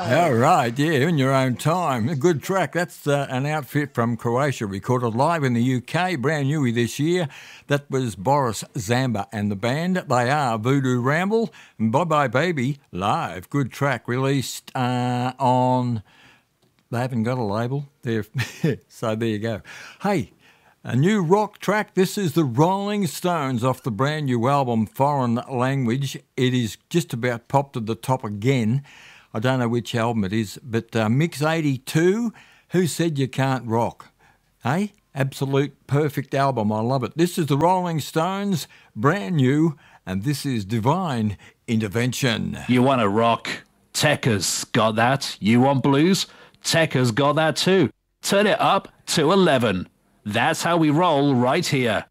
All right, yeah, in your own time. A good track. That's an outfit from Croatia, recorded live in the UK, brand new this year. That was Boris Zamba and the band. They are Voodoo Ramble and Bye Bye Baby live. Good track, released on... They haven't got a label. So there you go. Hey, a new rock track. This is the Rolling Stones off the brand new album Foreign Language. It is just about popped to the top again. I don't know which album it is, but Mix 82, Who Said You Can't Rock? Hey, absolute perfect album. I love it. This is the Rolling Stones, brand new, and this is Divine Intervention. You want to rock? Tekka's got that. You want blues? Tekka's got that too. Turn it up to 11. That's how we roll right here.